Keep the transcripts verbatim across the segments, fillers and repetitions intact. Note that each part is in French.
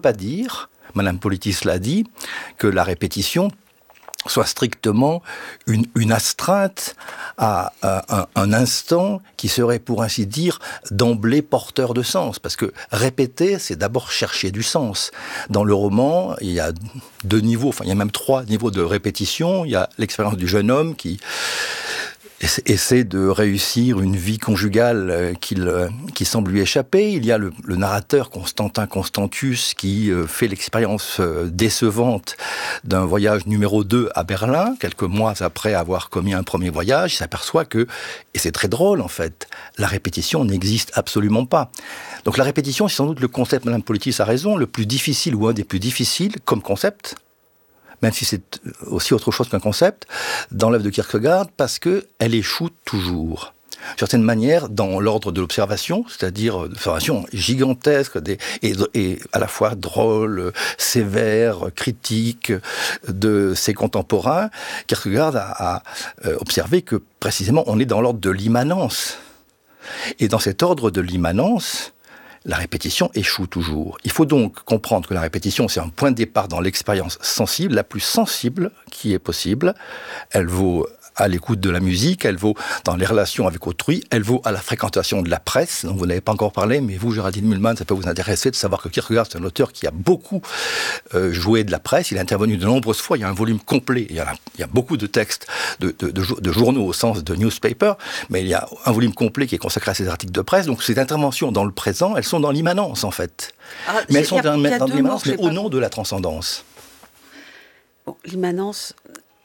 pas dire, Madame Politis l'a dit, que la répétition soit strictement une, une astreinte à, à, à un instant qui serait, pour ainsi dire, d'emblée porteur de sens. Parce que répéter, c'est d'abord chercher du sens. Dans le roman, il y a deux niveaux, enfin il y a même trois niveaux de répétition. Il y a l'expérience du jeune homme qui essaie de réussir une vie conjugale qui, qui semble lui échapper. Il y a le, le narrateur Constantin Constantius qui fait l'expérience décevante d'un voyage numéro deux à Berlin, quelques mois après avoir commis un premier voyage. Il s'aperçoit que, et c'est très drôle en fait, la répétition n'existe absolument pas. Donc la répétition, c'est sans doute le concept, Madame Politis a raison, le plus difficile ou un des plus difficiles comme concept, même si c'est aussi autre chose qu'un concept, dans l'œuvre de Kierkegaard, parce qu'elle échoue toujours. D'une certaine manière, dans l'ordre de l'observation, c'est-à-dire d'observation gigantesque des, et, et à la fois drôle, sévère, critique de ses contemporains, Kierkegaard a, a observé que précisément on est dans l'ordre de l'immanence. Et dans cet ordre de l'immanence, la répétition échoue toujours. Il faut donc comprendre que la répétition, c'est un point de départ dans l'expérience sensible, la plus sensible qui est possible. Elle vaut à l'écoute de la musique, elle vaut dans les relations avec autrui, elle vaut à la fréquentation de la presse, dont vous n'avez pas encore parlé, mais vous, Géraldine Mühlmann, ça peut vous intéresser de savoir que Kierkegaard, c'est un auteur qui a beaucoup euh, joué de la presse, il a intervenu de nombreuses fois, il y a un volume complet, il y a, il y a beaucoup de textes, de, de, de, de journaux au sens de newspaper, mais il y a un volume complet qui est consacré à ces articles de presse, donc ces interventions dans le présent, elles sont dans l'immanence, en fait. Ah, mais elles sont dans, dans l'immanence, mais au nom de la transcendance. Bon, l'immanence...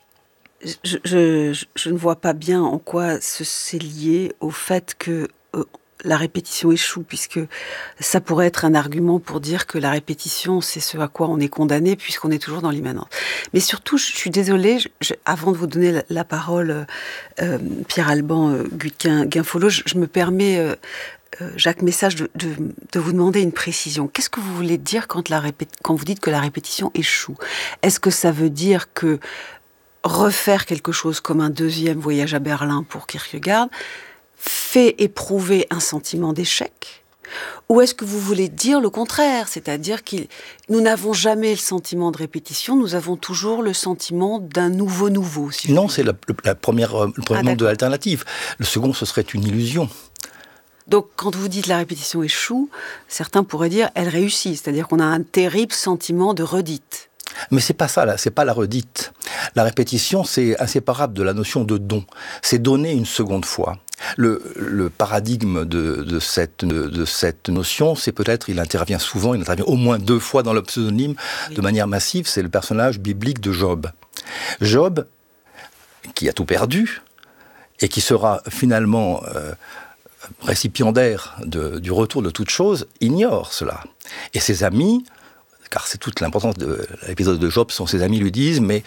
Je, je, je ne vois pas bien en quoi ce, c'est lié au fait que euh, la répétition échoue, puisque ça pourrait être un argument pour dire que la répétition, c'est ce à quoi on est condamné, puisqu'on est toujours dans l'immanence. Mais surtout, je suis désolée, je, je, avant de vous donner la, la parole, euh, Pierre-Alban euh, Gutquin-Guinfolot, je, je me permets... Euh, Euh, Jacques Message, de, de, de vous demander une précision. Qu'est-ce que vous voulez dire quand, la répé- quand vous dites que la répétition échoue ? Est-ce que ça veut dire que refaire quelque chose comme un deuxième voyage à Berlin pour Kierkegaard fait éprouver un sentiment d'échec ? Ou est-ce que vous voulez dire le contraire ? C'est-à-dire que nous n'avons jamais le sentiment de répétition, nous avons toujours le sentiment d'un nouveau nouveau. Si non, c'est la, la première, le premier ah, nombre de l'alternative. Le second, ce serait une illusion. Donc, quand vous dites la répétition échoue, certains pourraient dire elle réussit, c'est-à-dire qu'on a un terrible sentiment de redite. Mais c'est pas ça, là, c'est pas la redite. La répétition, c'est inséparable de la notion de don. C'est donner une seconde fois. Le, le paradigme de, de, cette, de, de cette notion, c'est peut-être, il intervient souvent, il intervient au moins deux fois dans le pseudonyme, oui. De manière massive, c'est le personnage biblique de Job. Job, qui a tout perdu, et qui sera finalement... Euh, récipiendaire de, du retour de toute chose, ignore cela. Et ses amis, car c'est toute l'importance de l'épisode de Job, sont ses amis lui disent, mais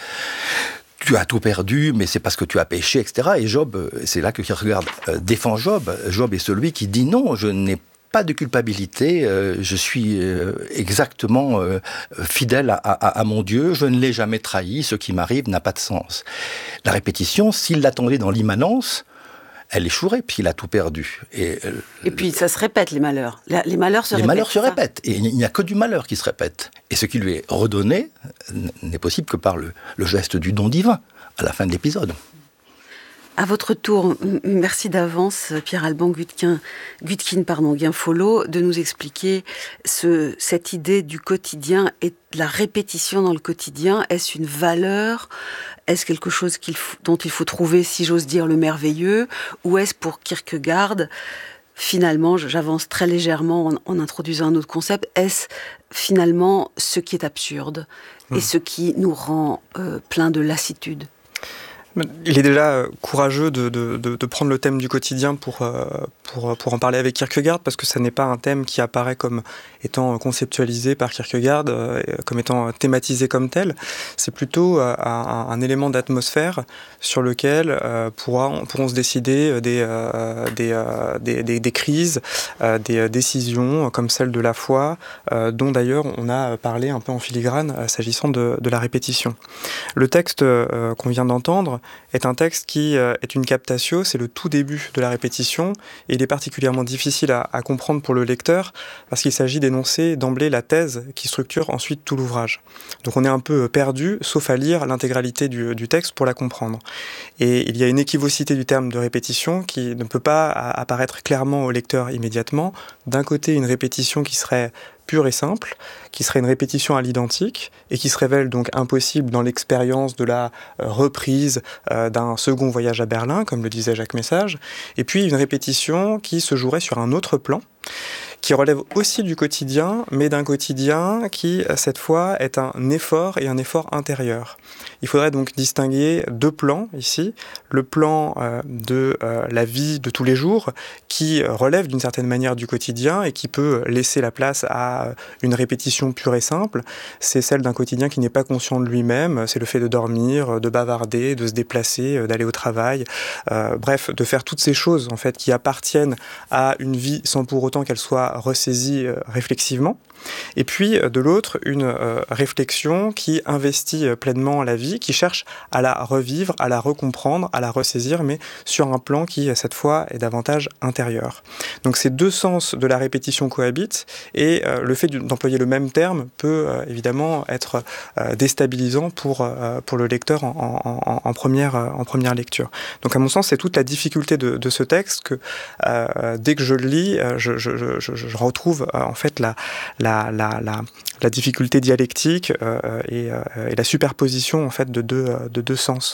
tu as tout perdu, mais c'est parce que tu as péché, et cetera. Et Job, c'est là que Kierkegaard défend Job. Job est celui qui dit non, je n'ai pas de culpabilité, euh, je suis euh, exactement euh, fidèle à, à, à mon Dieu, je ne l'ai jamais trahi, ce qui m'arrive n'a pas de sens. La répétition, s'il l'attendait dans l'immanence, elle échouerait, puis il a tout perdu. Et, euh, et puis ça se répète, les malheurs. La, les malheurs se les répètent. Les malheurs se ça. répètent. Et il n'y a que du malheur qui se répète. Et ce qui lui est redonné n'est possible que par le, le geste du don divin, à la fin de l'épisode. À votre tour, merci d'avance, Pierre-Alban Gutquin, Gutquin, pardon, Guinfolot, de nous expliquer ce, cette idée du quotidien et de la répétition dans le quotidien. Est-ce une valeur ? Est-ce quelque chose qu'il faut, dont il faut trouver, si j'ose dire, le merveilleux ? Ou est-ce pour Kierkegaard, finalement, j'avance très légèrement en, en introduisant un autre concept, est-ce finalement ce qui est absurde mmh. et ce qui nous rend euh, plein de lassitude ? Il est déjà courageux de, de, de, de prendre le thème du quotidien pour, pour, pour en parler avec Kierkegaard, parce que ça n'est pas un thème qui apparaît comme étant conceptualisé par Kierkegaard, comme étant thématisé comme tel. C'est plutôt un, un élément d'atmosphère sur lequel pourra, pourront se décider des, des, des, des, des crises, des décisions comme celle de la foi, dont d'ailleurs on a parlé un peu en filigrane s'agissant de, de la répétition. Le texte qu'on vient d'entendre est un texte qui euh, est une captatio, c'est le tout début de la répétition, et il est particulièrement difficile à, à comprendre pour le lecteur, parce qu'il s'agit d'énoncer d'emblée la thèse qui structure ensuite tout l'ouvrage. Donc on est un peu perdu, sauf à lire l'intégralité du, du texte pour la comprendre. Et il y a une équivocité du terme de répétition qui ne peut pas apparaître clairement au lecteur immédiatement. D'un côté, une répétition qui serait pure et simple, qui serait une répétition à l'identique et qui se révèle donc impossible dans l'expérience de la euh, reprise euh, d'un second voyage à Berlin, comme le disait Jacques Message, et puis une répétition qui se jouerait sur un autre plan, qui relève aussi du quotidien, mais d'un quotidien qui, cette fois, est un effort et un effort intérieur. Il faudrait donc distinguer deux plans ici. Le plan euh, de euh, la vie de tous les jours, qui relève d'une certaine manière du quotidien et qui peut laisser la place à une répétition pure et simple. C'est celle d'un quotidien qui n'est pas conscient de lui-même. C'est le fait de dormir, de bavarder, de se déplacer, d'aller au travail. Euh, bref, de faire toutes ces choses en fait, qui appartiennent à une vie sans pour autant qu'elle soit ressaisie euh, réflexivement. Et puis, de l'autre, une euh, réflexion qui investit euh, pleinement la vie, qui cherche à la revivre, à la recomprendre, à la ressaisir, mais sur un plan qui, cette fois, est davantage intérieur. Donc ces deux sens de la répétition cohabitent, et euh, le fait d'employer le même terme peut euh, évidemment être euh, déstabilisant pour, euh, pour le lecteur en, en, en, première, en première lecture. Donc à mon sens, c'est toute la difficulté de, de ce texte que euh, dès que je le lis, je, je, je, je, je retrouve euh, en fait la, la La, la, la, la difficulté dialectique euh, et, euh, et la superposition en fait, de, deux, euh, de deux sens.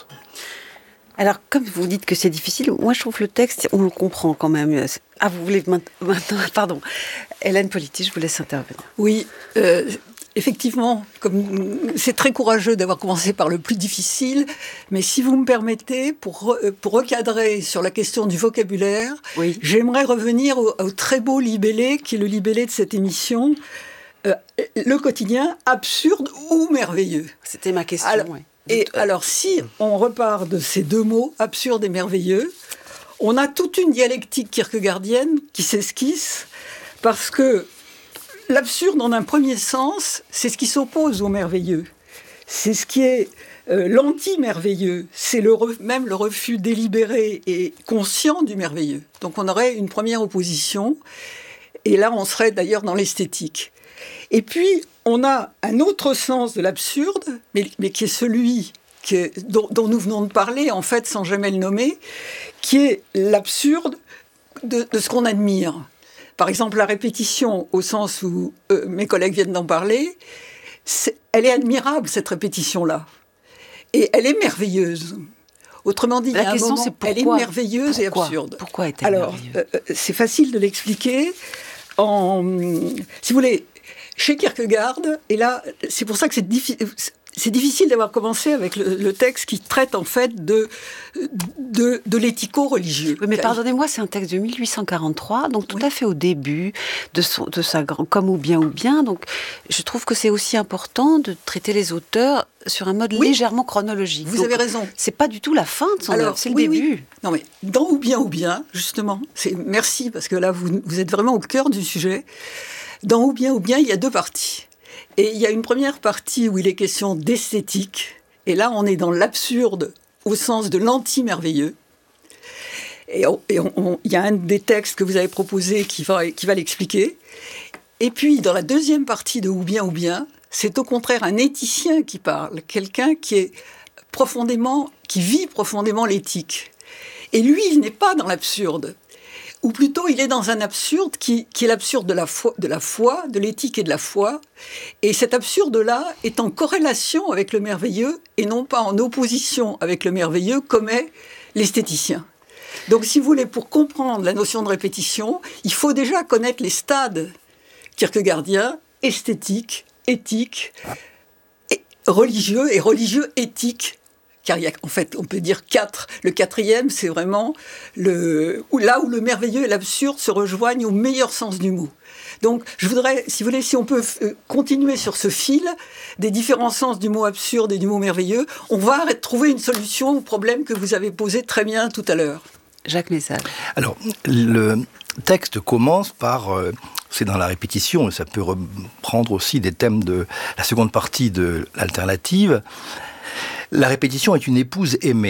Alors, comme vous dites que c'est difficile, moi je trouve le texte, on le comprend quand même. Ah, vous voulez maintenant... Pardon. Hélène Politi, je vous laisse intervenir. Oui, euh, effectivement, comme c'est très courageux d'avoir commencé par le plus difficile, mais si vous me permettez, pour, pour recadrer sur la question du vocabulaire, oui. J'aimerais revenir au, au très beau libellé, qui est le libellé de cette émission, euh, le quotidien absurde ou merveilleux. C'était ma question, alors, oui. Et alors, si on repart de ces deux mots, absurde et merveilleux, on a toute une dialectique kierkegaardienne qui s'esquisse, parce que l'absurde, en un premier sens, c'est ce qui s'oppose au merveilleux. C'est ce qui est euh, l'anti-merveilleux. C'est le re- même le refus délibéré et conscient du merveilleux. Donc on aurait une première opposition, et là on serait d'ailleurs dans l'esthétique. Et puis, on a un autre sens de l'absurde, mais, mais qui est celui que, dont, dont nous venons de parler, en fait, sans jamais le nommer, qui est l'absurde de, de ce qu'on admire. Par exemple, la répétition, au sens où euh, mes collègues viennent d'en parler, c'est, elle est admirable, cette répétition-là. Et elle est merveilleuse. Autrement dit, la il y a question, un moment, c'est pourquoi, elle est merveilleuse pourquoi, et absurde. Pourquoi est-elle Alors, merveilleuse ? euh, c'est facile de l'expliquer. En, si vous voulez, chez Kierkegaard, et là, c'est pour ça que c'est difficile... C'est difficile d'avoir commencé avec le, le texte qui traite en fait de, de, de l'éthico-religieux. Oui, mais pardonnez-moi, c'est un texte de mille huit cent quarante-trois, donc tout oui. à fait au début de, son, de sa comme ou bien ou bien. Donc je trouve que c'est aussi important de traiter les auteurs sur un mode oui. légèrement chronologique. Vous donc, avez raison. C'est pas du tout la fin de son Alors, œuvre, c'est le oui, début. Oui. Non mais dans ou bien ou bien, justement, c'est, merci parce que là vous, vous êtes vraiment au cœur du sujet. Dans ou bien ou bien, il y a deux parties. Et il y a une première partie où il est question d'esthétique. Et là, on est dans l'absurde au sens de l'anti-merveilleux. Et il y a un des textes que vous avez proposé qui va, qui va l'expliquer. Et puis, dans la deuxième partie de « Ou bien, ou bien », c'est au contraire un éthicien qui parle, quelqu'un qui est profondément, qui vit profondément l'éthique. Et lui, il n'est pas dans l'absurde. Ou plutôt, il est dans un absurde qui, qui est l'absurde de la foi, de la foi, de l'éthique et de la foi. Et cet absurde-là est en corrélation avec le merveilleux et non pas en opposition avec le merveilleux comme est l'esthéticien. Donc, si vous voulez, pour comprendre la notion de répétition, il faut déjà connaître les stades kierkegaardiens, esthétique, éthique, et religieux et religieux-éthique. Car il y a, en fait, on peut dire quatre. Le quatrième, c'est vraiment le, là où le merveilleux et l'absurde se rejoignent au meilleur sens du mot. Donc, je voudrais, si vous voulez, si on peut continuer sur ce fil des différents sens du mot absurde et du mot merveilleux, on va trouver une solution au problème que vous avez posé très bien tout à l'heure. Jacques Message. Alors, le texte commence par... Euh, c'est dans la répétition, et ça peut reprendre aussi des thèmes de la seconde partie de l'alternative. La répétition est une épouse aimée.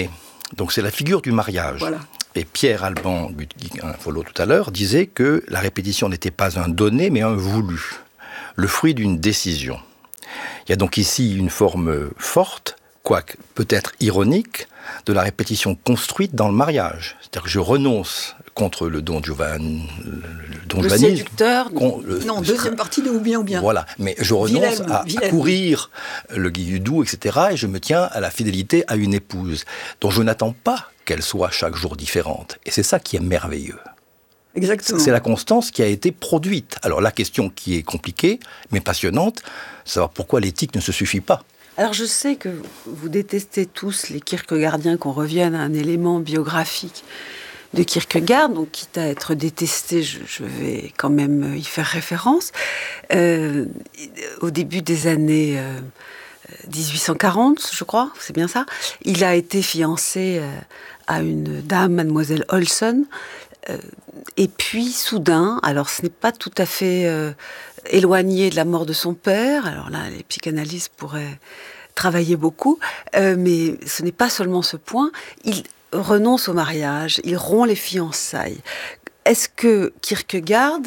Donc c'est la figure du mariage. Voilà. Et Pierre Alban Gutkin-Follo tout à l'heure disait que la répétition n'était pas un donné, mais un voulu, le fruit d'une décision. Il y a donc ici une forme forte, quoique peut-être ironique, de la répétition construite dans le mariage. C'est-à-dire que je renonce contre le don Giovanni, le don le Giovanni, séducteur. con, le, Non, le, deuxième partie de Ou bien ou bien. Voilà, mais je renonce Vilaine, à, vilaine. à courir le Guilledou, et cetera. Et je me tiens à la fidélité à une épouse dont je n'attends pas qu'elle soit chaque jour différente. Et c'est ça qui est merveilleux. Exactement. C'est la constance qui a été produite. Alors la question qui est compliquée, mais passionnante, c'est savoir pourquoi l'éthique ne se suffit pas. Alors je sais que vous détestez tous les Kierkegaardiens, qu'on revienne à un élément biographique de Kierkegaard, donc quitte à être détesté, je, je vais quand même y faire référence. Euh, au début des années euh, dix-huit cent quarante, je crois, c'est bien ça, il a été fiancé euh, à une dame, mademoiselle Olson, euh, et puis soudain, alors ce n'est pas tout à fait euh, éloigné de la mort de son père, alors là les psychanalystes pourraient travailler beaucoup, euh, mais ce n'est pas seulement ce point, il renonce au mariage, il rompt les fiançailles. Est-ce que Kierkegaard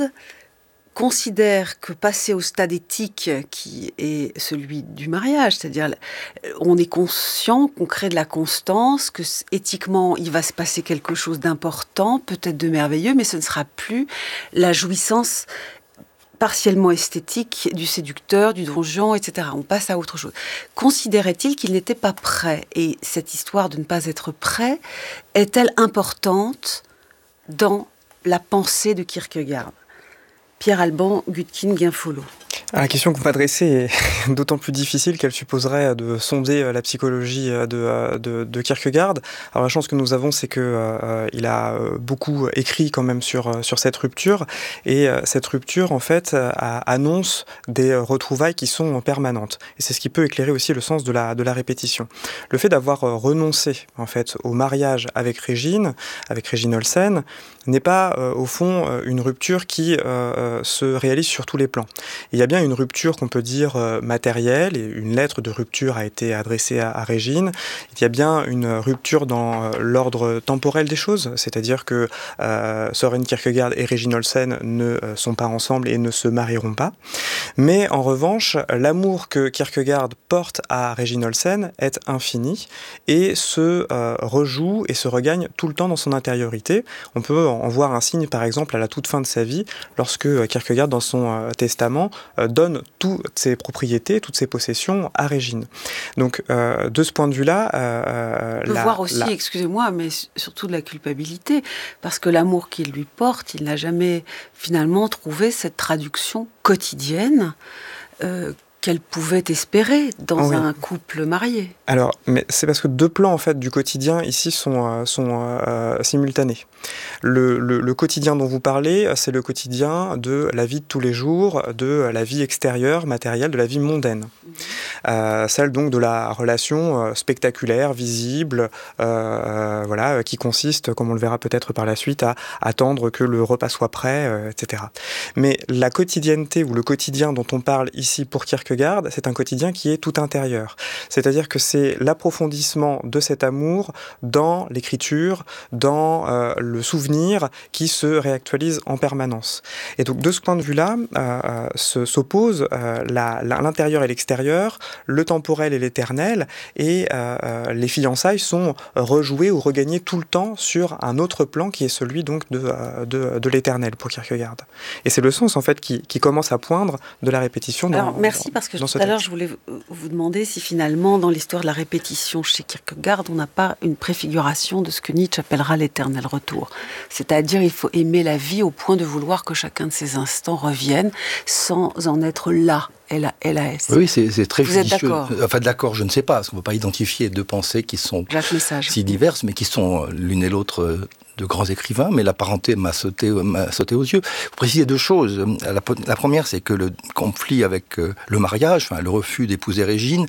considère que passer au stade éthique qui est celui du mariage, c'est-à-dire on est conscient qu'on crée de la constance, que éthiquement il va se passer quelque chose d'important, peut-être de merveilleux, mais ce ne sera plus la jouissance partiellement esthétique du séducteur, du donjon, et cetera. On passe à autre chose. Considérait-il qu'il n'était pas prêt ? Et cette histoire de ne pas être prêt est-elle importante dans la pensée de Kierkegaard ? Pierre Alban Gutkin-Follo. La question que vous m'adressez est d'autant plus difficile qu'elle supposerait de sonder la psychologie de, de, de Kierkegaard. Alors la chance que nous avons, c'est que euh, il a beaucoup écrit quand même sur, sur cette rupture, et cette rupture en fait a, annonce des retrouvailles qui sont permanentes. Et c'est ce qui peut éclairer aussi le sens de la, de la répétition. Le fait d'avoir renoncé en fait au mariage avec Régine, avec Régine Olsen, n'est pas euh, au fond une rupture qui euh, se réalise sur tous les plans. Il y a bien une rupture qu'on peut dire euh, matérielle, et une lettre de rupture a été adressée à, à Régine. Il y a bien une rupture dans euh, l'ordre temporel des choses, c'est-à-dire que euh, Søren Kierkegaard et Régine Olsen ne euh, sont pas ensemble et ne se marieront pas. Mais en revanche, l'amour que Kierkegaard porte à Régine Olsen est infini et se euh, rejoue et se regagne tout le temps dans son intériorité. On peut en voir un signe, par exemple, à la toute fin de sa vie, lorsque Kierkegaard, dans son euh, testament, euh, donne toutes ses propriétés, toutes ses possessions à Régine. Donc, euh, de ce point de vue-là... Euh, On peut la, voir aussi, la... excusez-moi, mais surtout de la culpabilité, parce que l'amour qu'il lui porte, il n'a jamais finalement trouvé cette traduction quotidienne euh, qu'elle pouvait espérer dans oui. un couple marié. Alors, mais c'est parce que deux plans en fait du quotidien ici sont euh, sont euh, simultanés. Le, le, le quotidien dont vous parlez, c'est le quotidien de la vie de tous les jours, de la vie extérieure, matérielle, de la vie mondaine. Mmh. Euh, celle donc de la relation euh, spectaculaire, visible, euh, voilà, qui consiste, comme on le verra peut-être par la suite, à attendre que le repas soit prêt, euh, et cetera. Mais la quotidienneté ou le quotidien dont on parle ici pour Kierkegaard, c'est un quotidien qui est tout intérieur. C'est-à-dire que c'est l'approfondissement de cet amour dans l'écriture, dans euh, le souvenir qui se réactualise en permanence. Et donc de ce point de vue-là, euh, se, s'oppose euh, la, la, l'intérieur et l'extérieur, le temporel et l'éternel, et euh, les fiançailles sont rejouées ou regagnées tout le temps sur un autre plan qui est celui donc de, de, de l'éternel pour Kierkegaard. Et c'est le sens en fait qui, qui commence à poindre de la répétition. Dans, Alors merci, parce que tout à l'heure je voulais vous demander si finalement dans l'histoire de la répétition chez Kierkegaard on n'a pas une préfiguration de ce que Nietzsche appellera l'éternel retour. C'est-à-dire il faut aimer la vie au point de vouloir que chacun de ces instants revienne sans en être là. L A S. Oui, c'est, c'est très Vous judicieux. êtes d'accord ? Enfin, d'accord, je ne sais pas, parce qu'on ne peut pas identifier deux pensées qui sont si diverses, mais qui sont l'une et l'autre de grands écrivains, mais la parenté m'a sauté, m'a sauté aux yeux. Il faut préciser deux choses. La, la première, c'est que le conflit avec le mariage, enfin, le refus d'épouser Régine,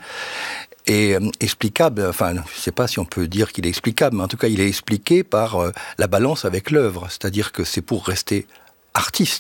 est explicable, enfin, je ne sais pas si on peut dire qu'il est explicable, mais en tout cas, il est expliqué par la balance avec l'œuvre. C'est-à-dire que c'est pour rester artiste.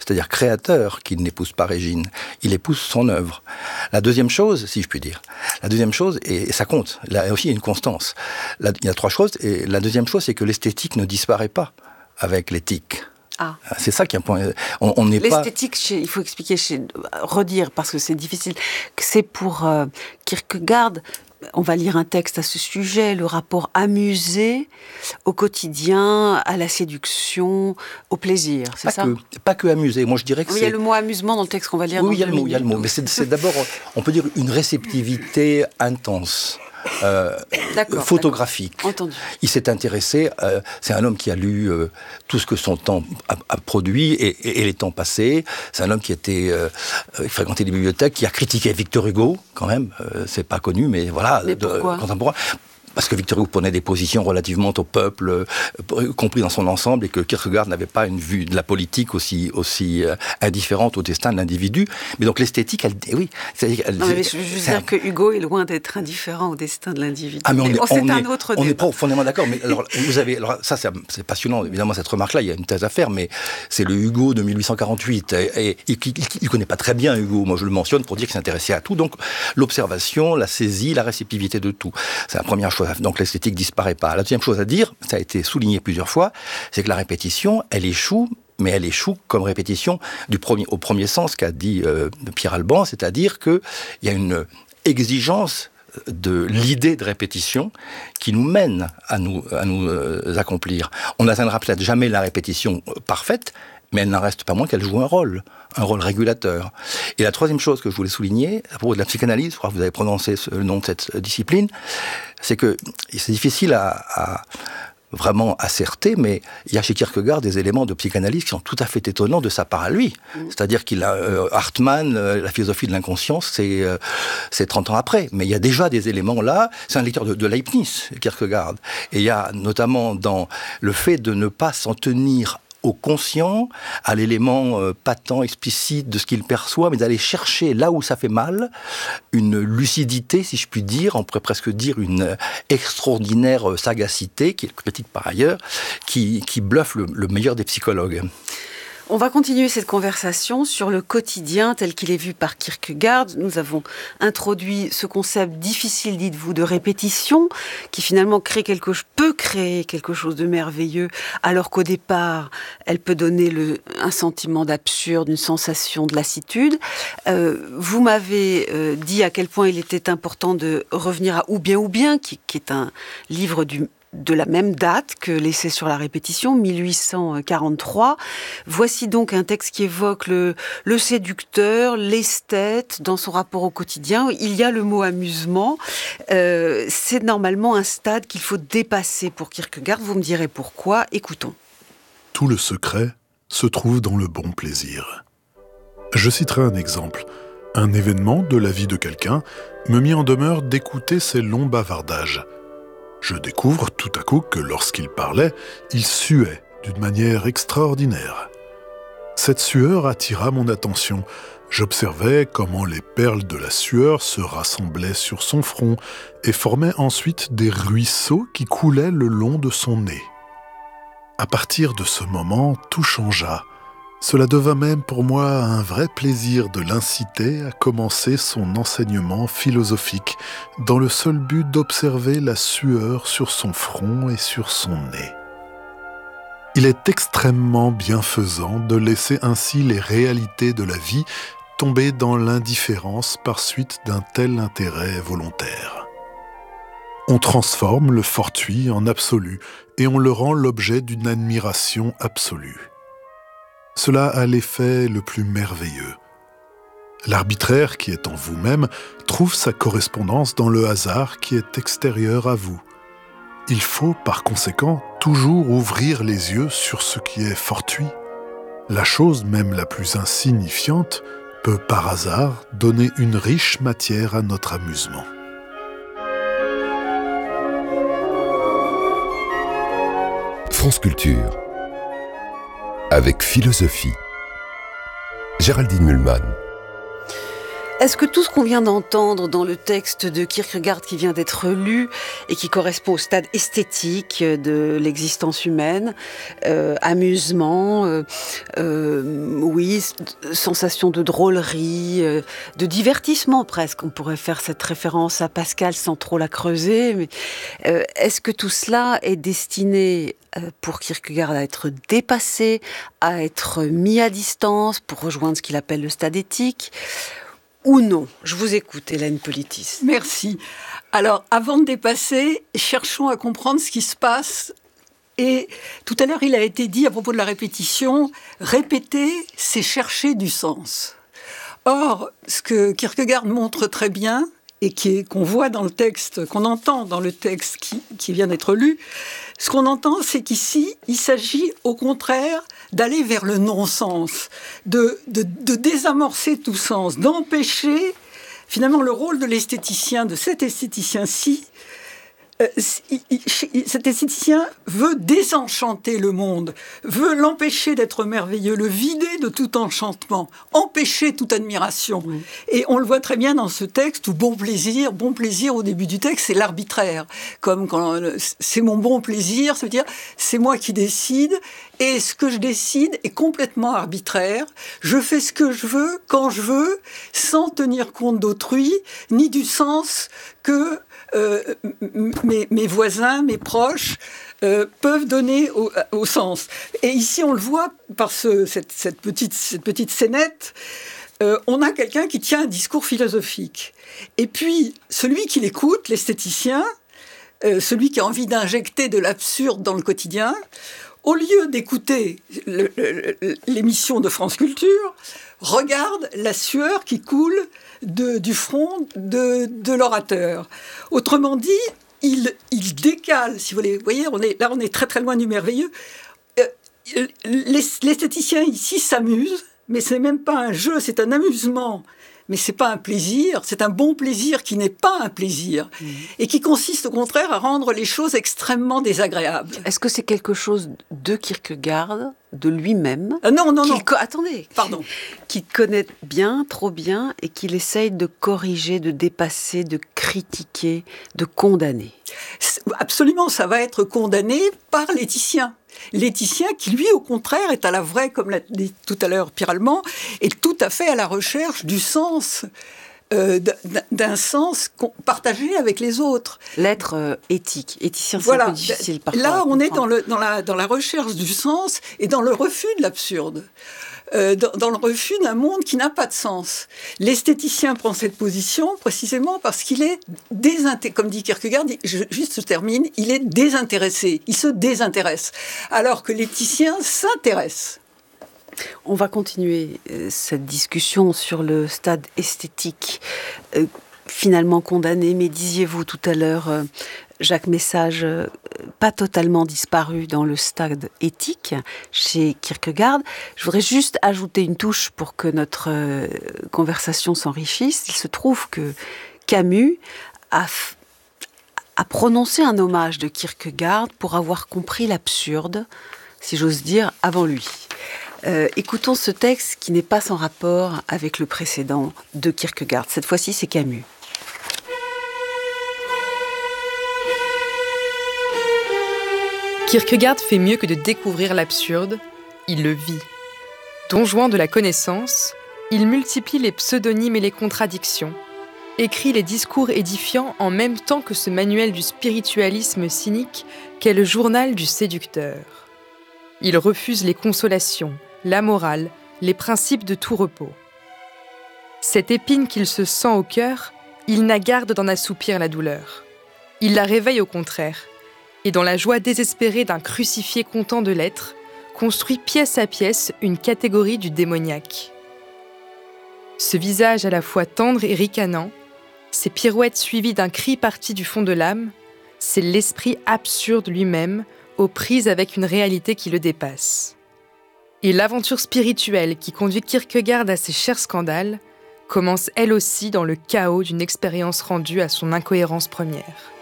c'est-à-dire créateur, qu'il n'épouse pas Régine. Il épouse son œuvre. La deuxième chose, si je puis dire, la deuxième chose, et ça compte, là aussi il y a une constance. Là, il y a trois choses, et la deuxième chose, c'est que l'esthétique ne disparaît pas avec l'éthique. Ah. C'est ça qui est un point. On, on n'est pas... L'esthétique, chez, il faut expliquer, chez, redire, parce que c'est difficile, que c'est pour euh, Kierkegaard. On va lire un texte à ce sujet, le rapport amusé au quotidien, à la séduction, au plaisir, c'est pas ça que, Pas que amusé, moi je dirais que oui, c'est... il y a le mot amusement dans le texte qu'on va lire. Oui, dans il y a le mot, minutes. il y a le mot, mais c'est, c'est d'abord, on peut dire, une réceptivité intense. Euh, d'accord, photographique. D'accord. Entendu. Il s'est intéressé, euh, c'est un homme qui a lu euh, tout ce que son temps a, a produit et, et, et les temps passés. C'est un homme qui était euh, fréquenté les bibliothèques, qui a critiqué Victor Hugo, quand même, euh, c'est pas connu, mais voilà, mais de, pourquoi contemporain. Parce que Victor Hugo prenait des positions relativement au peuple, euh, compris dans son ensemble, et que Kierkegaard n'avait pas une vue de la politique aussi, aussi euh, indifférente au destin de l'individu. Mais donc l'esthétique, elle, oui. C'est-à-dire, elle, non, mais je veux dire un... que Hugo est loin d'être indifférent au destin de l'individu. Ah, mais on, mais est, on, c'est on un est, autre On débat. Est profondément d'accord. Mais alors, vous avez, alors ça, c'est, c'est passionnant. Évidemment, cette remarque-là, il y a une thèse à faire, mais c'est le Hugo de dix-huit cent quarante-huit. Et, et il ne connaît pas très bien Hugo. Moi, je le mentionne pour dire qu'il s'intéressait à tout. Donc, l'observation, la saisie, la réceptivité de tout. C'est la première chose. Donc, l'esthétique disparaît pas. La deuxième chose à dire, ça a été souligné plusieurs fois, c'est que la répétition, elle échoue, mais elle échoue comme répétition du premier, au premier sens qu'a dit euh, Pierre Alban, c'est-à-dire qu'il y a une exigence de l'idée de répétition qui nous mène à nous, à nous euh, accomplir. On n'atteindra peut-être jamais la répétition parfaite, mais elle n'en reste pas moins qu'elle joue un rôle, un rôle régulateur. Et la troisième chose que je voulais souligner, à propos de la psychanalyse, je crois que vous avez prononcé ce, le nom de cette discipline, c'est que c'est difficile à, à vraiment asserter, mais il y a chez Kierkegaard des éléments de psychanalyse qui sont tout à fait étonnants de sa part à lui. Mmh. C'est-à-dire qu'il a euh, Hartmann, euh, la philosophie de l'inconscience, c'est, euh, c'est trente ans après. Mais il y a déjà des éléments là. C'est un lecteur de, de Leibniz, Kierkegaard. Et il y a notamment dans le fait de ne pas s'en tenir au conscient, à l'élément euh, patent, explicite de ce qu'il perçoit, mais d'aller chercher là où ça fait mal, une lucidité, si je puis dire, on pourrait presque dire une euh, extraordinaire sagacité, qui est critique par ailleurs, qui, qui bluffe le, le meilleur des psychologues. On va continuer cette conversation sur le quotidien tel qu'il est vu par Kierkegaard. Nous avons introduit ce concept difficile, dites-vous, de répétition, qui finalement crée quelque, peut créer quelque chose de merveilleux, alors qu'au départ, elle peut donner le, un sentiment d'absurde, une sensation de lassitude. Euh, vous m'avez euh, dit à quel point il était important de revenir à Ou bien ou bien, qui, qui est un livre du de la même date que l'essai sur la répétition, mille huit cent quarante-trois. Voici donc un texte qui évoque le, le séducteur, l'esthète, dans son rapport au quotidien. Il y a le mot amusement. Euh, c'est normalement un stade qu'il faut dépasser pour Kierkegaard. Vous me direz pourquoi. Écoutons. Tout le secret se trouve dans le bon plaisir. Je citerai un exemple. Un événement de la vie de quelqu'un me mit en demeure d'écouter ses longs bavardages. Je découvre tout à coup que lorsqu'il parlait, il suait d'une manière extraordinaire. Cette sueur attira mon attention. J'observais comment les perles de la sueur se rassemblaient sur son front et formaient ensuite des ruisseaux qui coulaient le long de son nez. À partir de ce moment, tout changea. Cela devint même pour moi un vrai plaisir de l'inciter à commencer son enseignement philosophique dans le seul but d'observer la sueur sur son front et sur son nez. Il est extrêmement bienfaisant de laisser ainsi les réalités de la vie tomber dans l'indifférence par suite d'un tel intérêt volontaire. On transforme le fortuit en absolu et on le rend l'objet d'une admiration absolue. Cela a l'effet le plus merveilleux. L'arbitraire qui est en vous-même trouve sa correspondance dans le hasard qui est extérieur à vous. Il faut, par conséquent, toujours ouvrir les yeux sur ce qui est fortuit. La chose même la plus insignifiante peut, par hasard, donner une riche matière à notre amusement. France Culture avec philosophie. Géraldine Mühlmann. Est-ce que tout ce qu'on vient d'entendre dans le texte de Kierkegaard qui vient d'être lu et qui correspond au stade esthétique de l'existence humaine, euh, amusement, euh, euh, oui, sensation de drôlerie, euh, de divertissement presque, on pourrait faire cette référence à Pascal sans trop la creuser, mais euh, est-ce que tout cela est destiné euh, pour Kierkegaard à être dépassé, à être mis à distance pour rejoindre ce qu'il appelle le stade éthique ? Ou non? Je vous écoute, Hélène Politis. Merci. Alors, avant de dépasser, cherchons à comprendre ce qui se passe. Et tout à l'heure, il a été dit à propos de la répétition, répéter, c'est chercher du sens. Or, ce que Kierkegaard montre très bien, et qui est, qu'on voit dans le texte, qu'on entend dans le texte qui, qui vient d'être lu, ce qu'on entend, c'est qu'ici, il s'agit au contraire d'aller vers le non-sens, de, de, de désamorcer tout sens, d'empêcher, finalement, le rôle de l'esthéticien, de cet esthéticien-ci. Euh, il, il, cet esthéticien veut désenchanter le monde, veut l'empêcher d'être merveilleux, le vider de tout enchantement, empêcher toute admiration. Oui. Et on le voit très bien dans ce texte où bon plaisir, bon plaisir au début du texte, c'est l'arbitraire. Comme quand c'est mon bon plaisir, ça veut dire c'est moi qui décide. Et ce que je décide est complètement arbitraire. Je fais ce que je veux, quand je veux, sans tenir compte d'autrui, ni du sens que euh, mes, mes voisins, mes proches euh, peuvent donner au, au sens. Et ici, on le voit par ce, cette, cette, petite, cette petite scénette. Euh, on a quelqu'un qui tient un discours philosophique. Et puis, celui qui l'écoute, l'esthéticien, euh, celui qui a envie d'injecter de l'absurde dans le quotidien, au lieu d'écouter le, le, l'émission de France Culture, regarde la sueur qui coule de, du front de, de l'orateur. Autrement dit, il, il décale, si vous voulez. Vous voyez, on est, là, on est très très loin du merveilleux. Euh, l'esthéticien ici s'amuse, mais ce n'est même pas un jeu, c'est un amusement. Mais ce n'est pas un plaisir, c'est un bon plaisir qui n'est pas un plaisir, mmh. et qui consiste au contraire à rendre les choses extrêmement désagréables. Est-ce que c'est quelque chose de Kierkegaard, de lui-même euh, Non, non, non. Co- Attendez. Pardon. Qu'il connaît bien, trop bien, et qu'il essaye de corriger, de dépasser, de critiquer, de condamner. Absolument, ça va être condamné par l'éthicien. L'éthicien qui, lui, au contraire, est à la vraie, comme l'a dit tout à l'heure Pierre Allemand, est tout à fait à la recherche du sens, euh, d'un sens partagé avec les autres. L'être euh, éthique, éthicien, c'est voilà. un peu difficile parfois. Là, on est dans, le, dans, la, dans la recherche du sens et dans le refus de l'absurde. Euh, dans, dans le refus d'un monde qui n'a pas de sens. L'esthéticien prend cette position précisément parce qu'il est désintéressé, comme dit Kierkegaard, je, juste je termine, il est désintéressé, il se désintéresse, alors que l'éthicien s'intéresse. On va continuer euh, cette discussion sur le stade esthétique, euh, finalement condamné, mais disiez-vous tout à l'heure, euh, Jacques Message, euh, pas totalement disparu dans le stade éthique chez Kierkegaard. Je voudrais juste ajouter une touche pour que notre euh, conversation s'enrichisse. Il se trouve que Camus a, f- a prononcé un hommage de Kierkegaard pour avoir compris l'absurde, si j'ose dire, avant lui. Euh, écoutons ce texte qui n'est pas sans rapport avec le précédent de Kierkegaard. Cette fois-ci, c'est Camus. Kierkegaard fait mieux que de découvrir l'absurde, il le vit. Don Juan de la connaissance, il multiplie les pseudonymes et les contradictions, écrit les discours édifiants en même temps que ce manuel du spiritualisme cynique qu'est le journal du séducteur. Il refuse les consolations, la morale, les principes de tout repos. Cette épine qu'il se sent au cœur, il n'a garde d'en assoupir la douleur. Il la réveille au contraire, et dans la joie désespérée d'un crucifié content de l'être, construit pièce à pièce une catégorie du démoniaque. Ce visage à la fois tendre et ricanant, ces pirouettes suivies d'un cri parti du fond de l'âme, c'est l'esprit absurde lui-même, aux prises avec une réalité qui le dépasse. Et l'aventure spirituelle qui conduit Kierkegaard à ses chers scandales commence elle aussi dans le chaos d'une expérience rendue à son incohérence première.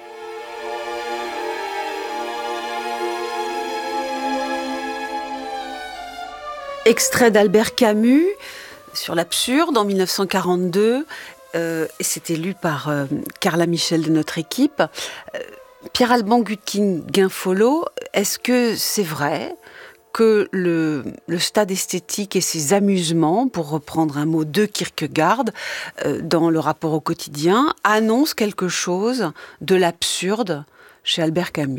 Extrait d'Albert Camus, sur l'absurde en mille neuf cent quarante-deux, euh, et c'était lu par euh, Carla Michel de notre équipe. Euh, Pierre-Alban Gutkin-Guinfolot, est-ce que c'est vrai que le, le stade esthétique et ses amusements, pour reprendre un mot de Kierkegaard, euh, dans le rapport au quotidien, annoncent quelque chose de l'absurde chez Albert Camus ?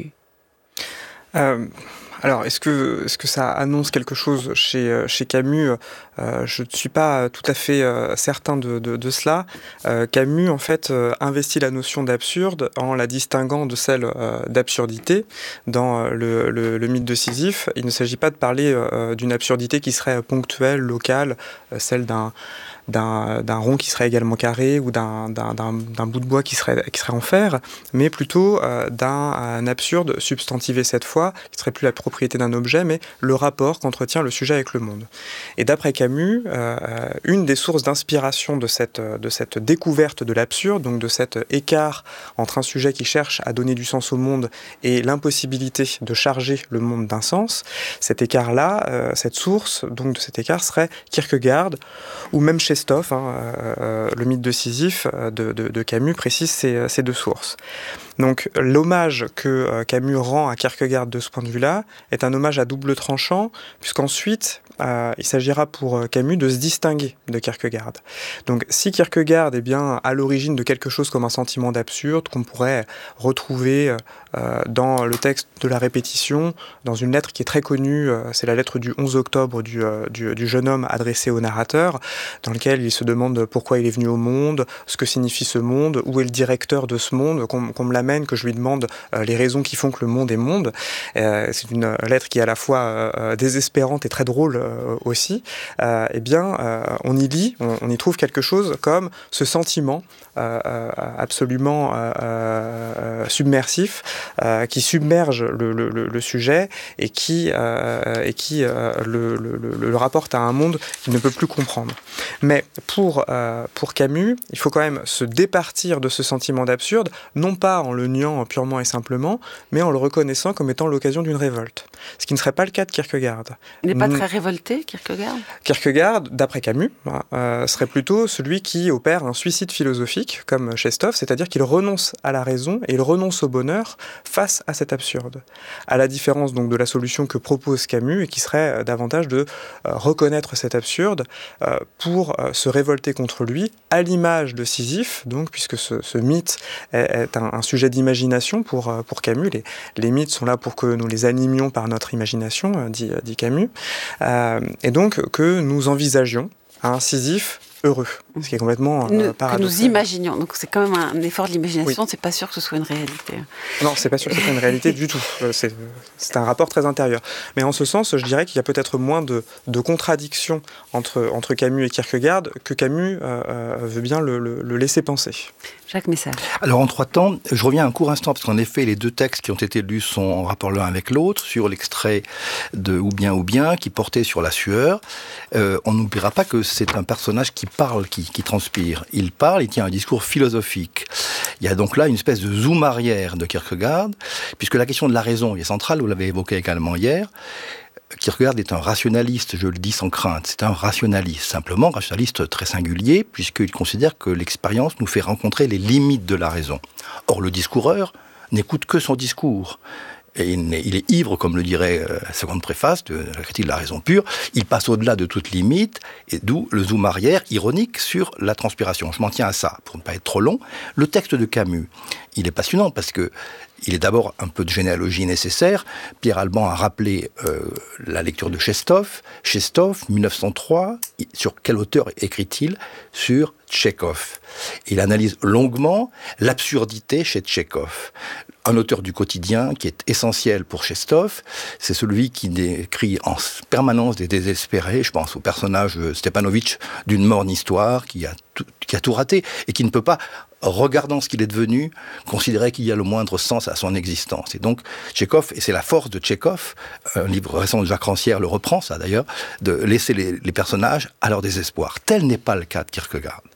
euh... Alors, est-ce que, est-ce que ça annonce quelque chose chez, chez Camus ? euh, Je ne suis pas tout à fait euh, certain de, de, de cela. Euh, Camus, en fait, euh, investit la notion d'absurde en la distinguant de celle euh, d'absurdité. Dans le, le, le mythe de Sisyphe, il ne s'agit pas de parler euh, d'une absurdité qui serait ponctuelle, locale, euh, celle d'un... D'un, d'un rond qui serait également carré ou d'un, d'un, d'un, d'un bout de bois qui serait, qui serait en fer, mais plutôt euh, d'un un absurde substantivé cette fois, qui serait plus la propriété d'un objet, mais le rapport qu'entretient le sujet avec le monde. Et d'après Camus, euh, une des sources d'inspiration de cette, de cette découverte de l'absurde, donc de cet écart entre un sujet qui cherche à donner du sens au monde et l'impossibilité de charger le monde d'un sens, cet écart-là, euh, cette source donc de cet écart serait Kierkegaard, ou même chez Stoff, hein, euh, le mythe de Sisyphe de, de, de Camus précise ces, ces deux sources. Donc l'hommage que euh, Camus rend à Kierkegaard de ce point de vue-là est un hommage à double tranchant, puisqu'ensuite euh, il s'agira pour Camus de se distinguer de Kierkegaard. Donc si Kierkegaard est bien à l'origine de quelque chose comme un sentiment d'absurde qu'on pourrait retrouver euh, dans le texte de la répétition, dans une lettre qui est très connue, euh, c'est la lettre du onze octobre du, euh, du, du jeune homme adressée au narrateur, dans lequel il se demande pourquoi il est venu au monde, ce que signifie ce monde, où est le directeur de ce monde, qu'on, qu'on me l'amène, que je lui demande euh, les raisons qui font que le monde est monde. Euh, c'est une lettre qui est à la fois euh, désespérante et très drôle euh, aussi. Euh, eh bien, euh, on y lit, on, on y trouve quelque chose comme ce sentiment euh, absolument euh, euh, submersif euh, qui submerge le, le, le sujet et qui, euh, et qui euh, le, le, le rapporte à un monde qu'il ne peut plus comprendre. Mais pour, euh, pour Camus, il faut quand même se départir de ce sentiment d'absurde, non pas en le niant purement et simplement, mais en le reconnaissant comme étant l'occasion d'une révolte. Ce qui ne serait pas le cas de Kierkegaard. Il n'est pas très révolté, Kierkegaard ? Kierkegaard, d'après Camus, euh, serait plutôt celui qui opère un suicide philosophique, comme chez Stoff, c'est-à-dire qu'il renonce à la raison et il renonce au bonheur face à cet absurde. À la différence donc de la solution que propose Camus, et qui serait davantage de euh, reconnaître cet absurde euh, pour euh, se révolter contre lui, à l'image de Sisyphe, donc, puisque ce, ce mythe est, est un, un sujet d'imagination pour, pour Camus. Les, les mythes sont là pour que nous les animions par notre imagination, dit, dit Camus, euh, et donc que nous envisagions un Sisyphe heureux, ce qui est complètement euh, paradoxal. Que nous imaginions, donc c'est quand même un effort de l'imagination, oui. C'est pas sûr que ce soit une réalité. Non, c'est pas sûr que ce soit une réalité du tout, c'est, c'est un rapport très intérieur. Mais en ce sens, je dirais qu'il y a peut-être moins de, de contradictions entre, entre Camus et Kierkegaard que Camus euh, veut bien le, le, le laisser penser. Jacques Messal. Alors en trois temps, je reviens un court instant, parce qu'en effet, les deux textes qui ont été lus sont en rapport l'un avec l'autre, sur l'extrait de Ou bien ou bien, qui portait sur la sueur. Euh, on n'oubliera pas que c'est un personnage qui parle, qui, qui transpire. Il parle, il tient un discours philosophique. Il y a donc là une espèce de zoom arrière de Kierkegaard, puisque la question de la raison est centrale, vous l'avez évoqué également hier. Kierkegaard est un rationaliste, je le dis sans crainte, c'est un rationaliste, simplement un rationaliste très singulier, puisqu'il considère que l'expérience nous fait rencontrer les limites de la raison. Or, le discoureur n'écoute que son discours. Et il est ivre, comme le dirait la seconde préface de la critique de la raison pure, il passe au-delà de toute limite, et d'où le zoom arrière ironique sur la transpiration. Je m'en tiens à ça, pour ne pas être trop long. Le texte de Camus, il est passionnant, parce que il est d'abord un peu de généalogie nécessaire. Pierre-Alban a rappelé euh, la lecture de Chestov. Chestov, mille neuf cent trois, sur quel auteur écrit-il ? Sur Tchekhov. Il analyse longuement l'absurdité chez Tchekhov. Un auteur du quotidien qui est essentiel pour Chestov, c'est celui qui décrit en permanence des désespérés. Je pense au personnage Stepanovitch d'une morne histoire qui a tout, qui a tout raté et qui ne peut pas, regardant ce qu'il est devenu, considérer qu'il y a le moindre sens à son existence. Et donc, Tchekhov, et c'est la force de Tchekhov, un livre récent de Jacques Rancière le reprend, ça d'ailleurs, de laisser les, les personnages à leur désespoir. Tel n'est pas le cas de Kierkegaard.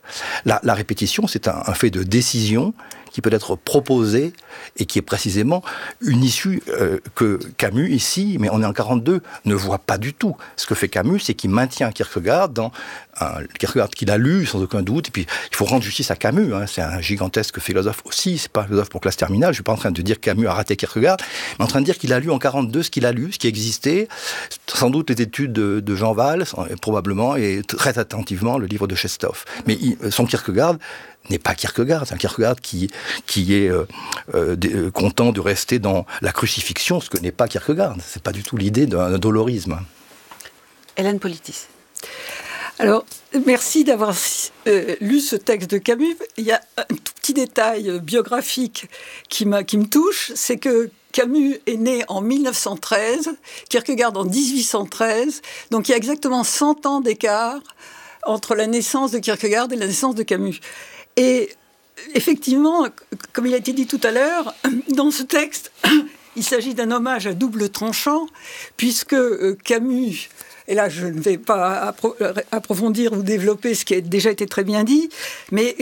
La, la répétition, c'est un, un fait de décision qui peut être proposé et qui est précisément une issue euh, que Camus, ici, mais on est en quarante-deux, ne voit pas du tout. Ce que fait Camus, c'est qu'il maintient Kierkegaard dans un Kierkegaard qu'il a lu, sans aucun doute, et puis il faut rendre justice à Camus, hein, c'est un gigantesque philosophe aussi, c'est pas un philosophe pour classe terminale, je suis pas en train de dire que Camus a raté Kierkegaard, mais en train de dire qu'il a lu en quarante-deux ce qu'il a lu, ce qui existait, sans doute les études de, de Jean Valls, probablement, et très attentivement le livre de Chestov. Mais il, son Kierkegaard n'est pas Kierkegaard, c'est un Kierkegaard qui, qui est euh, euh, de, content de rester dans la crucifixion, ce que n'est pas Kierkegaard. C'est pas du tout l'idée d'un dolorisme. Hélène Politis. Alors, merci d'avoir euh, lu ce texte de Camus. Il y a un tout petit détail biographique qui, m'a, qui me touche, c'est que Camus est né en mille neuf cent treize, Kierkegaard en dix-huit cent treize, donc il y a exactement cent ans d'écart entre la naissance de Kierkegaard et la naissance de Camus. Et effectivement, comme il a été dit tout à l'heure, dans ce texte, il s'agit d'un hommage à double tranchant, puisque Camus, et là je ne vais pas appro- approfondir ou développer ce qui a déjà été très bien dit, mais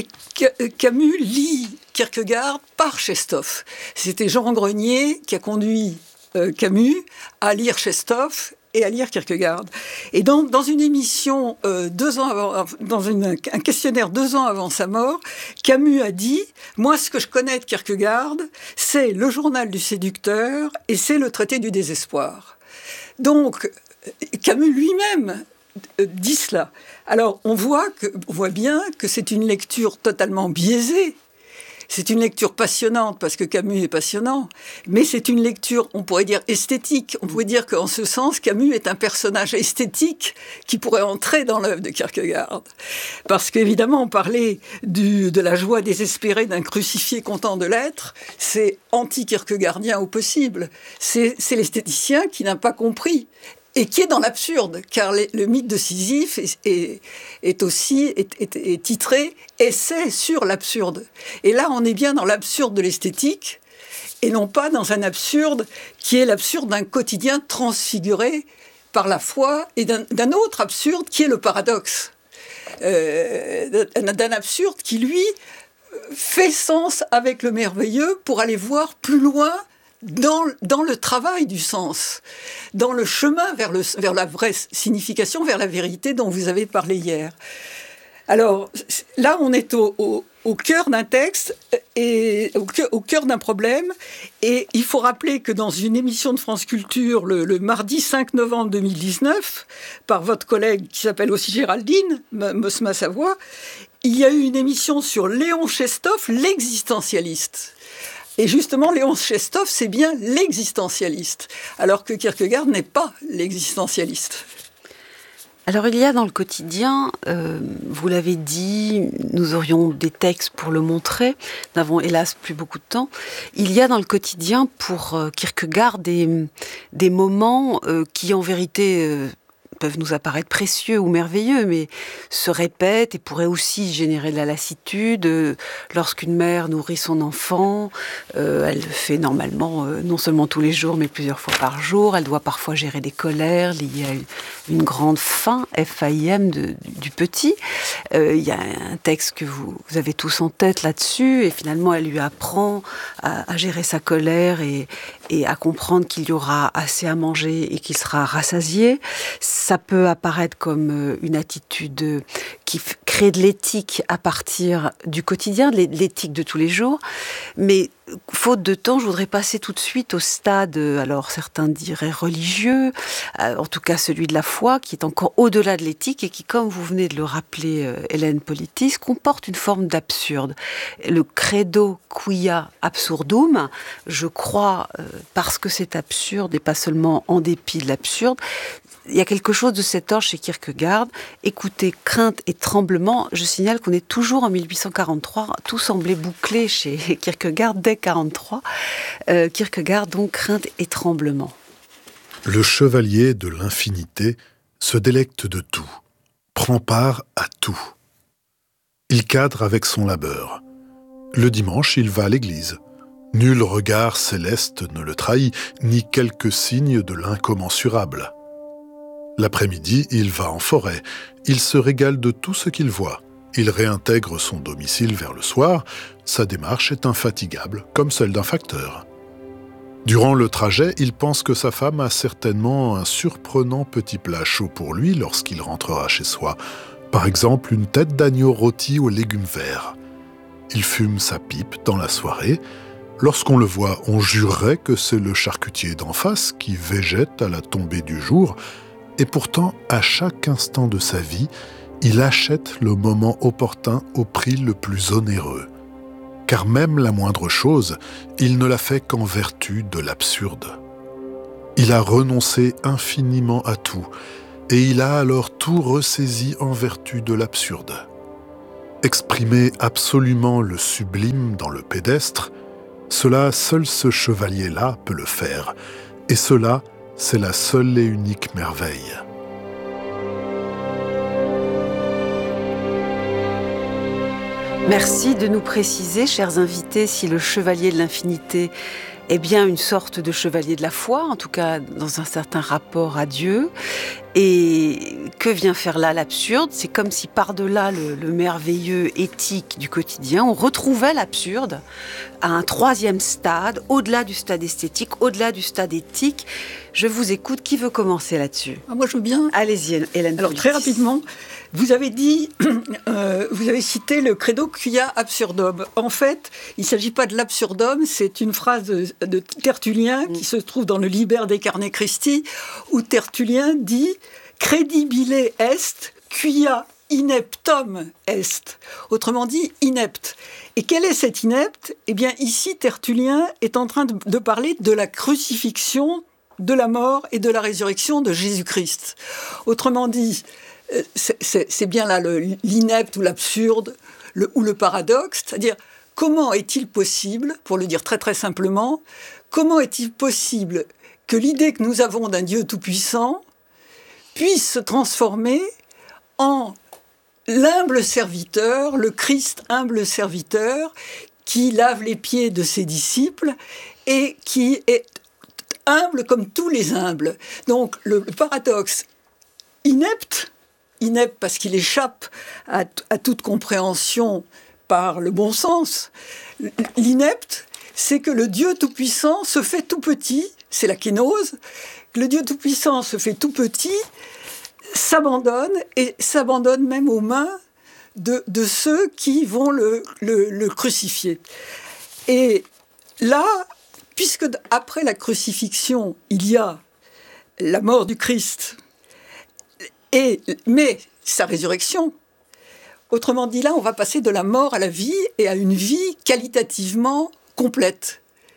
Camus lit Kierkegaard par Chestov. C'était Jean Grenier qui a conduit Camus à lire Chestov et à lire Kierkegaard. Et dans, dans une émission, euh, deux ans avant, dans une, un questionnaire deux ans avant sa mort, Camus a dit « Moi, ce que je connais de Kierkegaard, c'est le journal du séducteur et c'est le traité du désespoir. » Donc, Camus lui-même dit cela. Alors, on voit, que, on voit bien que c'est une lecture totalement biaisée. C'est une lecture passionnante, parce que Camus est passionnant, mais c'est une lecture, on pourrait dire, esthétique. On pourrait dire qu'en ce sens, Camus est un personnage esthétique qui pourrait entrer dans l'œuvre de Kierkegaard. Parce qu'évidemment, on parlait du, de la joie désespérée d'un crucifié content de l'être, c'est anti-kierkegaardien au possible. C'est, c'est l'esthéticien qui n'a pas compris. Et qui est dans l'absurde, car les, le mythe de Sisyphe est, est, est aussi est, est, est titré « Essai sur l'absurde ». Et là, on est bien dans l'absurde de l'esthétique, et non pas dans un absurde qui est l'absurde d'un quotidien transfiguré par la foi, et d'un, d'un autre absurde qui est le paradoxe. Euh, d'un, d'un absurde qui, lui, fait sens avec le merveilleux pour aller voir plus loin Dans, dans le travail du sens, dans le chemin vers, le, vers la vraie signification, vers la vérité dont vous avez parlé hier. Alors là, on est au, au, au cœur d'un texte et au cœur, au cœur d'un problème. Et il faut rappeler que dans une émission de France Culture, le, le mardi cinq novembre deux mille dix-neuf, par votre collègue qui s'appelle aussi Géraldine Mosma-Savoie, il y a eu une émission sur Léon Chestov, l'existentialiste. Et justement, Léon Chestov, c'est bien l'existentialiste, alors que Kierkegaard n'est pas l'existentialiste. Alors il y a dans le quotidien, euh, vous l'avez dit, nous aurions des textes pour le montrer, nous n'avons hélas plus beaucoup de temps, il y a dans le quotidien pour euh, Kierkegaard des, des moments euh, qui en vérité euh, peuvent nous apparaître précieux ou merveilleux, mais se répètent et pourraient aussi générer de la lassitude. Lorsqu'une mère nourrit son enfant, euh, elle le fait normalement, euh, non seulement tous les jours, mais plusieurs fois par jour. Elle doit parfois gérer des colères liées à une, une grande faim, F A I M, de, du petit. Euh, il y a un texte que vous, vous avez tous en tête là-dessus, et finalement, elle lui apprend à, à gérer sa colère et, et à comprendre qu'il y aura assez à manger et qu'il sera rassasié. Ça peut apparaître comme une attitude qui crée de l'éthique à partir du quotidien, de l'éthique de tous les jours. Mais faute de temps, je voudrais passer tout de suite au stade, alors certains diraient religieux, en tout cas celui de la foi, qui est encore au-delà de l'éthique et qui, comme vous venez de le rappeler, Hélène Politis, comporte une forme d'absurde. Le credo quia absurdum, je crois, parce que c'est absurde et pas seulement en dépit de l'absurde. Il y a quelque chose de cet ordre chez Kierkegaard. Écoutez, crainte et tremblement. Je signale qu'on est toujours en mille huit cent quarante-trois. Tout semblait bouclé chez Kierkegaard dès quarante-trois. Euh, Kierkegaard, donc, crainte et tremblement. Le chevalier de l'infinité se délecte de tout, prend part à tout. Il cadre avec son labeur. Le dimanche, il va à l'église. Nul regard céleste ne le trahit, ni quelque signe de l'incommensurable. L'après-midi, il va en forêt. Il se régale de tout ce qu'il voit. Il réintègre son domicile vers le soir. Sa démarche est infatigable, comme celle d'un facteur. Durant le trajet, il pense que sa femme a certainement un surprenant petit plat chaud pour lui lorsqu'il rentrera chez soi. Par exemple, une tête d'agneau rôtie aux légumes verts. Il fume sa pipe dans la soirée. Lorsqu'on le voit, on jurerait que c'est le charcutier d'en face qui végète à la tombée du jour. Et pourtant, à chaque instant de sa vie, il achète le moment opportun au prix le plus onéreux. Car même la moindre chose, il ne la fait qu'en vertu de l'absurde. Il a renoncé infiniment à tout, et il a alors tout ressaisi en vertu de l'absurde. Exprimer absolument le sublime dans le pédestre, cela, seul ce chevalier-là peut le faire, et cela, c'est la seule et unique merveille. Merci de nous préciser, chers invités, si le chevalier de l'infinité est bien une sorte de chevalier de la foi, en tout cas dans un certain rapport à Dieu. Et que vient faire là l'absurde ? C'est comme si par-delà le, le merveilleux éthique du quotidien, on retrouvait l'absurde à un troisième stade, au-delà du stade esthétique, au-delà du stade éthique. Je vous écoute. Qui veut commencer là-dessus ? Ah, moi, je veux bien. Allez-y, Hélène. Alors, très rapidement, vous avez dit, euh, vous avez cité le credo quia absurdum. En fait, il ne s'agit pas de l'absurdum, c'est une phrase de, de Tertullien qui se trouve dans le Liber de Carne Christi, où Tertullien dit « Credibile est, quia ineptum est ». Autrement dit, inepte. Et quel est cet inepte ? Eh bien, ici, Tertullien est en train de, de parler de la crucifixion, de la mort et de la résurrection de Jésus-Christ. Autrement dit, c'est, c'est, c'est bien là le, l'inepte ou l'absurde le, ou le paradoxe, c'est-à-dire comment est-il possible, pour le dire très très simplement, comment est-il possible que l'idée que nous avons d'un Dieu tout-puissant puisse se transformer en l'humble serviteur, le Christ humble serviteur, qui lave les pieds de ses disciples et qui est humble comme tous les humbles. Donc le paradoxe inepte, inepte parce qu'il échappe à, à toute compréhension par le bon sens, l'inepte, c'est que le Dieu tout-puissant se fait tout petit, c'est la kénose, le Dieu tout-puissant se fait tout petit, s'abandonne, et s'abandonne même aux mains de, de ceux qui vont le, le, le crucifier. Et là, puisque après la crucifixion, il y a la mort du Christ, et, mais sa résurrection, autrement dit là, on va passer de la mort à la vie et à une vie qualitativement complète.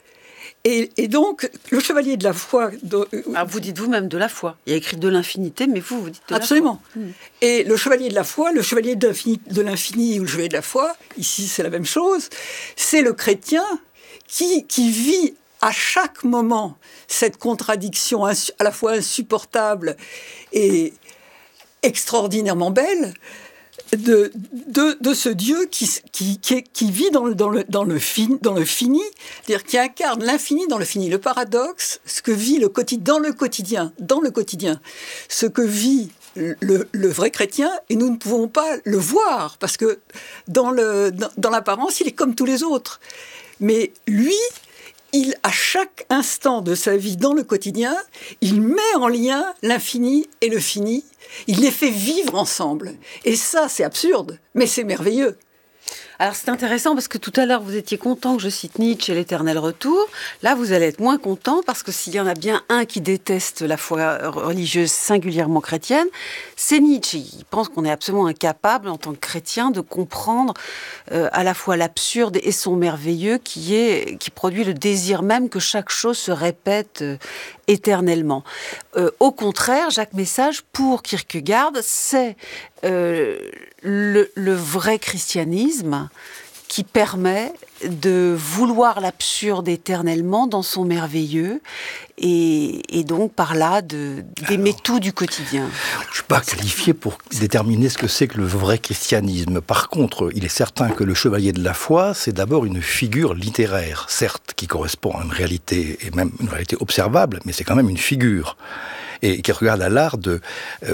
Et, et donc, le chevalier de la foi... De, Alors vous dites vous-même de la foi. Il y a écrit de l'infinité, mais vous, vous dites de absolument. La foi. Et le chevalier de la foi, le chevalier de l'infini, de l'infini ou le chevalier de la foi, ici c'est la même chose, c'est le chrétien qui, qui vit à chaque moment cette contradiction à la fois insupportable et extraordinairement belle de, de, de ce Dieu qui, qui, qui, qui vit dans le, dans, le, dans, le fin, dans le fini, c'est-à-dire qui incarne l'infini dans le fini. Le paradoxe, ce que vit le quotidien, dans le quotidien, dans le quotidien, ce que vit le, le vrai chrétien, et nous ne pouvons pas le voir, parce que dans, le, dans, dans l'apparence, il est comme tous les autres. Mais lui, il, à chaque instant de sa vie dans le quotidien, il met en lien l'infini et le fini. Il les fait vivre ensemble. Et ça, c'est absurde, mais c'est merveilleux. Alors c'est intéressant parce que tout à l'heure vous étiez content que je cite Nietzsche et l'éternel retour. Là vous allez être moins content parce que s'il y en a bien un qui déteste la foi religieuse singulièrement chrétienne, c'est Nietzsche. Il pense qu'on est absolument incapable en tant que chrétien de comprendre euh, à la fois l'absurde et son merveilleux qui, est, qui produit le désir même que chaque chose se répète euh, éternellement. Euh, au contraire, Jacques Message, pour Kierkegaard, c'est euh, le, le vrai christianisme qui permet de vouloir l'absurde éternellement dans son merveilleux et, et donc par là de, d'aimer Alors, tout du quotidien. Je ne suis pas qualifié pour déterminer ce que c'est que le vrai christianisme. Par contre, il est certain que le chevalier de la foi, c'est d'abord une figure littéraire, certes, qui correspond à une réalité, et même une réalité observable, mais c'est quand même une figure. Et qui regarde à l'art de... Euh,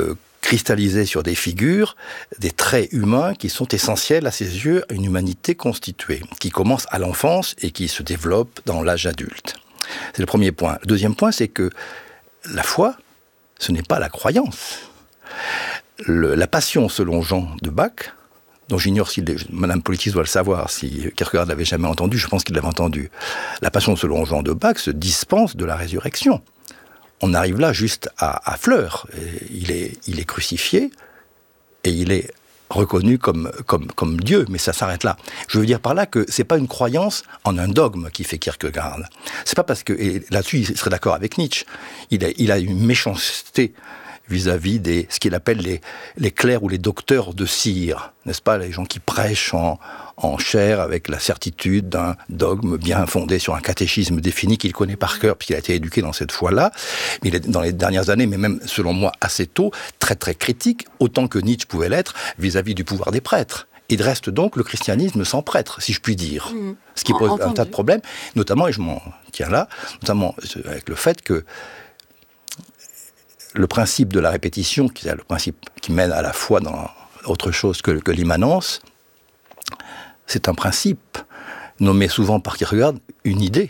cristalliser sur des figures des traits humains qui sont essentiels à ses yeux à une humanité constituée, qui commence à l'enfance et qui se développe dans l'âge adulte. C'est le premier point. Le deuxième point, c'est que la foi, ce n'est pas la croyance. Le, la passion, selon Jean de Bach, dont j'ignore si les, Madame Politis doit le savoir, si Kierkegaard l'avait jamais entendu, je pense qu'il l'avait entendu. La passion, selon Jean de Bach, se dispense de la résurrection. On arrive là juste à, à fleur. Il est, il est crucifié et il est reconnu comme, comme, comme Dieu, mais ça s'arrête là. Je veux dire par là que c'est pas une croyance en un dogme qui fait Kierkegaard. C'est pas parce que, et là-dessus il serait d'accord avec Nietzsche, il a, il a une méchanceté vis-à-vis des, ce qu'il appelle les, les clercs ou les docteurs de cire, n'est-ce pas, les gens qui prêchent en, en chair avec la certitude d'un dogme bien fondé sur un catéchisme défini qu'il connaît par cœur, puisqu'il a été éduqué dans cette foi-là. Mais il est, dans les dernières années, mais même selon moi assez tôt, très très critique, autant que Nietzsche pouvait l'être, vis-à-vis du pouvoir des prêtres. Il reste donc le christianisme sans prêtre, si je puis dire. Mmh. Ce qui pose Entendu. un tas de problèmes, notamment, et je m'en tiens là, notamment avec le fait que le principe de la répétition, qui est le principe qui mène à la foi dans autre chose que, que l'immanence, c'est un principe nommé souvent par Kierkegaard une idée.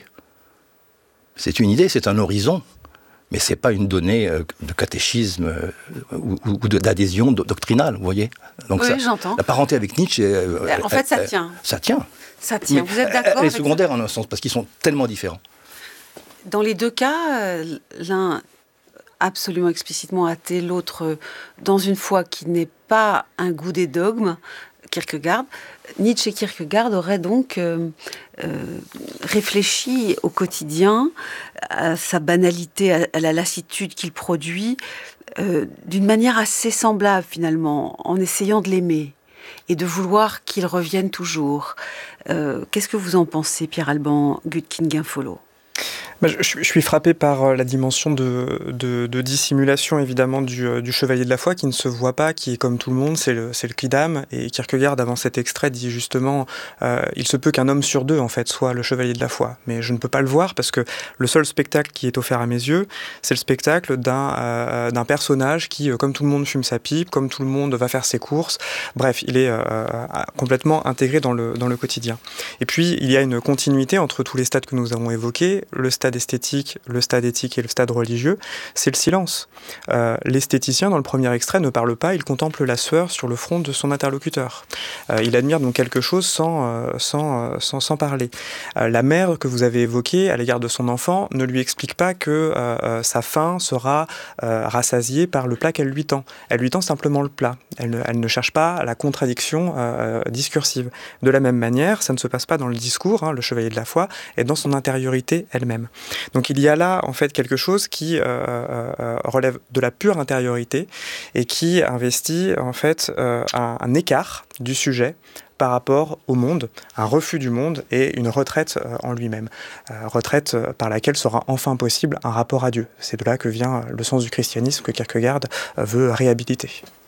C'est une idée, c'est un horizon, mais c'est pas une donnée de catéchisme ou, ou d'adhésion doctrinale, vous voyez. Donc oui, ça, j'entends. La parenté avec Nietzsche, elle, en fait, ça elle, tient. Ça tient. Ça tient. Vous êtes d'accord? Elle est secondaire en un sens parce qu'ils sont tellement différents. Dans les deux cas, l'un absolument explicitement athée, l'autre dans une foi qui n'est pas un goût des dogmes, Kierkegaard. Nietzsche et Kierkegaard auraient donc euh, euh, réfléchi au quotidien, à sa banalité, à, à la lassitude qu'il produit, euh, d'une manière assez semblable finalement, en essayant de l'aimer et de vouloir qu'il revienne toujours. Euh, qu'est-ce que vous en pensez, Pierre-Alban Gutkin-Guinfolot ? Je, je suis frappé par la dimension de, de, de dissimulation, évidemment, du, du chevalier de la foi, qui ne se voit pas, qui est comme tout le monde, c'est le, c'est le quidam. Et Kierkegaard, avant cet extrait, dit justement euh, il se peut qu'un homme sur deux, en fait, soit le chevalier de la foi. Mais je ne peux pas le voir, parce que le seul spectacle qui est offert à mes yeux, c'est le spectacle d'un, euh, d'un personnage qui, euh, comme tout le monde, fume sa pipe, comme tout le monde va faire ses courses. Bref, il est euh, complètement intégré dans le, dans le quotidien. Et puis, il y a une continuité entre tous les stades que nous avons évoqués, le stade esthétique, le stade éthique et le stade religieux, c'est le silence. Euh, l'esthéticien, dans le premier extrait, ne parle pas, il contemple la sueur sur le front de son interlocuteur. Euh, il admire donc quelque chose sans, euh, sans, euh, sans, sans parler. Euh, la mère que vous avez évoquée à l'égard de son enfant ne lui explique pas que euh, sa faim sera euh, rassasiée par le plat qu'elle lui tend. Elle lui tend simplement le plat. Elle ne, elle ne cherche pas la contradiction euh, discursive. De la même manière, ça ne se passe pas dans le discours, hein, le chevalier de la foi, et dans son intériorité elle-même. Donc il y a là en fait quelque chose qui euh, euh, relève de la pure intériorité et qui investit en fait euh, un, un écart du sujet par rapport au monde, un refus du monde et une retraite euh, en lui-même. Euh, retraite euh, par laquelle sera enfin possible un rapport à Dieu. C'est de là que vient le sens du christianisme que Kierkegaard euh, veut réhabiliter.